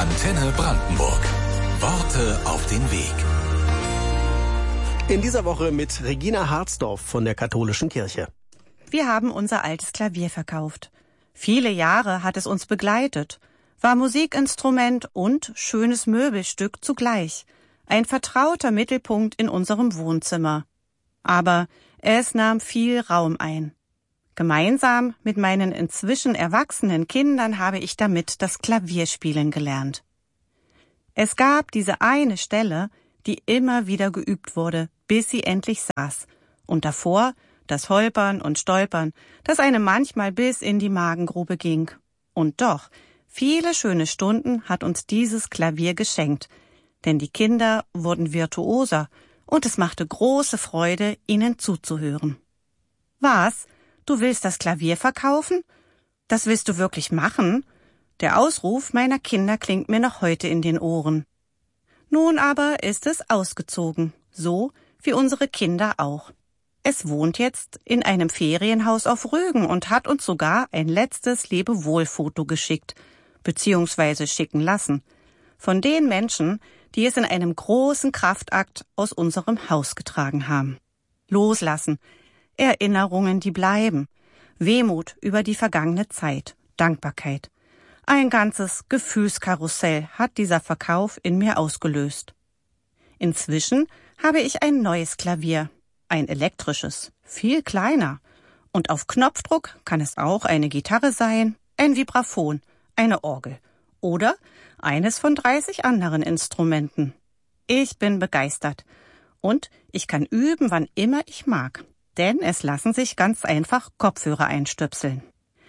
Antenne Brandenburg. Worte auf den Weg. In dieser Woche mit Regina Harzdorf von der Katholischen Kirche. Wir haben unser altes Klavier verkauft. Viele Jahre hat es uns begleitet, war Musikinstrument und schönes Möbelstück zugleich, ein vertrauter Mittelpunkt in unserem Wohnzimmer. Aber es nahm viel Raum ein. Gemeinsam mit meinen inzwischen erwachsenen Kindern habe ich damit das Klavierspielen gelernt. Es gab diese eine Stelle, die immer wieder geübt wurde, bis sie endlich saß. Und davor das Holpern und Stolpern, das einem manchmal bis in die Magengrube ging. Und doch, viele schöne Stunden hat uns dieses Klavier geschenkt, denn die Kinder wurden virtuoser und es machte große Freude, ihnen zuzuhören. Was? Du willst das Klavier verkaufen? Das willst du wirklich machen? Der Ausruf meiner Kinder klingt mir noch heute in den Ohren. Nun aber ist es ausgezogen, so wie unsere Kinder auch. Es wohnt jetzt in einem Ferienhaus auf Rügen und hat uns sogar ein letztes Lebewohl-Foto geschickt, beziehungsweise schicken lassen, von den Menschen, die es in einem großen Kraftakt aus unserem Haus getragen haben. Loslassen, Erinnerungen, die bleiben, Wehmut über die vergangene Zeit, Dankbarkeit. Ein ganzes Gefühlskarussell hat dieser Verkauf in mir ausgelöst. Inzwischen habe ich ein neues Klavier, ein elektrisches, viel kleiner. Und auf Knopfdruck kann es auch eine Gitarre sein, ein Vibraphon, eine Orgel oder eines von 30 anderen Instrumenten. Ich bin begeistert und ich kann üben, wann immer ich mag, denn es lassen sich ganz einfach Kopfhörer einstöpseln.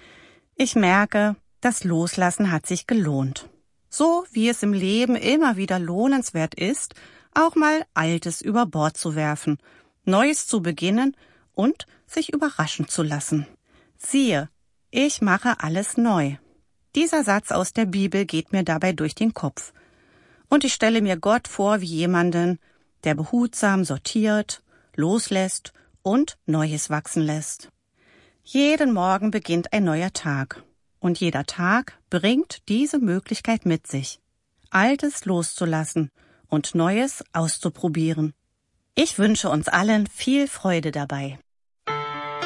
Ich merke, das Loslassen hat sich gelohnt. So wie es im Leben immer wieder lohnenswert ist, auch mal Altes über Bord zu werfen, Neues zu beginnen und sich überraschen zu lassen. Siehe, ich mache alles neu. Dieser Satz aus der Bibel geht mir dabei durch den Kopf. Und ich stelle mir Gott vor wie jemanden, der behutsam sortiert, loslässt und Neues wachsen lässt. Jeden Morgen beginnt ein neuer Tag. Und jeder Tag bringt diese Möglichkeit mit sich, Altes loszulassen und Neues auszuprobieren. Ich wünsche uns allen viel Freude dabei.